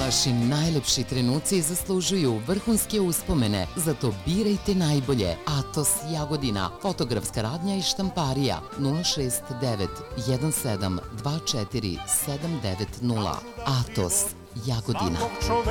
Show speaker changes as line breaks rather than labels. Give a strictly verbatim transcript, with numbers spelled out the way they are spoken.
Vaši najlepši trenuci zaslužuju vrhunske uspomene, zato birajte najbolje. Atos Jagodina, fotografska radnja i štamparija nula šest devet jedan sedam dva četiri sedam devet nula. Atos Jagodina.